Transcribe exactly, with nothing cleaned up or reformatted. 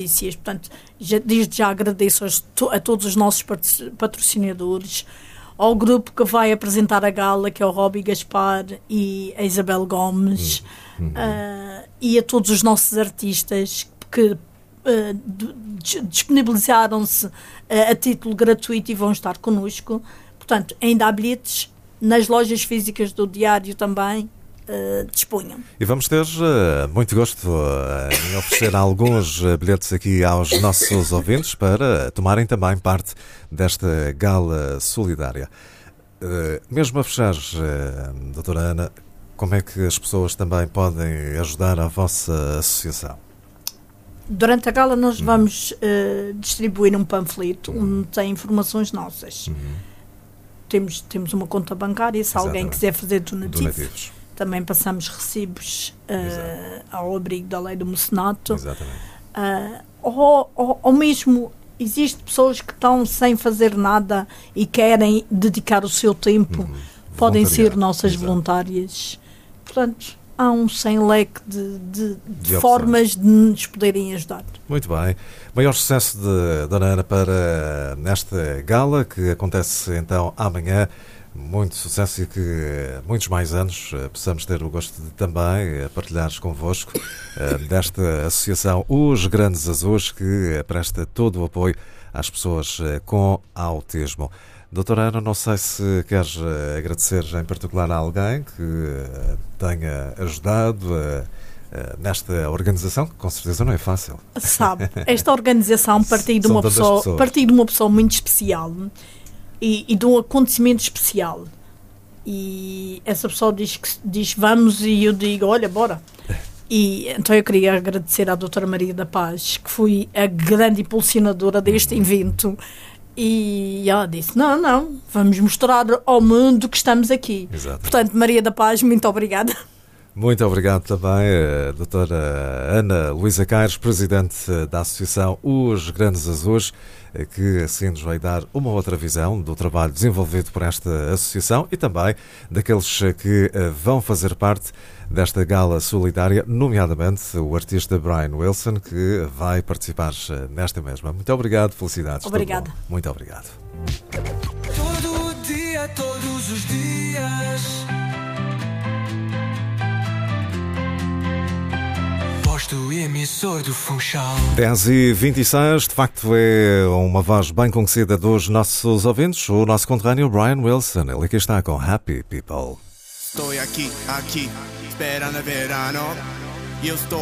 Portanto, já, desde já agradeço aos, a todos os nossos patrocinadores, ao grupo que vai apresentar a gala, que é o Robbie Gaspar e a Isabel Gomes, uhum. uh, e a todos os nossos artistas que uh, disponibilizaram-se uh, a título gratuito e vão estar connosco. Portanto, ainda há bilhetes nas lojas físicas do Diário também. Uh, disponham. E vamos ter uh, muito gosto uh, em oferecer alguns uh, bilhetes aqui aos nossos ouvintes para tomarem também parte desta gala solidária. Uh, mesmo a fechar, uh, doutora Ana, como é que as pessoas também podem ajudar a vossa associação? Durante a gala nós uhum. vamos uh, distribuir um panfleto uhum. onde tem informações nossas. Uhum. Temos, temos uma conta bancária, se Exatamente. alguém quiser fazer donativos. donativos. Também passamos recibos uh, ao abrigo da lei do mecenato. Exatamente. Uh, ou, ou, ou mesmo, existem pessoas que estão sem fazer nada e querem dedicar o seu tempo. Uhum. Podem ser nossas Exato. voluntárias. Portanto, há um sem leque de, de, de, de formas de nos poderem ajudar. Muito bem. Maior sucesso de Dona Ana para nesta gala, que acontece então amanhã. Muito sucesso e que muitos mais anos possamos ter o gosto de também partilhar convosco desta associação Os Grandes Azuis, que presta todo o apoio às pessoas com autismo. Doutora Ana, não sei se queres agradecer em particular a alguém que tenha ajudado nesta organização, que com certeza não é fácil. Sabe, esta organização partiu de uma pessoa, partiu de uma pessoa muito especial. E, e de um acontecimento especial. E essa pessoa diz, que, diz vamos, e eu digo, olha, bora. E então eu queria agradecer à doutora Maria da Paz, que foi a grande impulsionadora deste evento. E ela disse, não, não, vamos mostrar ao mundo que estamos aqui. Exato. Portanto, Maria da Paz, muito obrigada. Muito obrigado também, a doutora Ana Luísa Caires, presidente da Associação Os Grandes Azuis, que assim nos vai dar uma outra visão do trabalho desenvolvido por esta associação e também daqueles que vão fazer parte desta gala solidária, nomeadamente o artista Brian Wilson, que vai participar nesta mesma. Muito obrigado, felicidades. Obrigada. Muito obrigado. Todo dia, todos os dias, posto emissor do Funchal. dez e vinte e seis, de facto é uma voz bem conhecida dos nossos ouvintes, o nosso conterrâneo Brian Wilson. Ele aqui está com Happy People. Estou aqui, aqui, esperando verano. Eu estou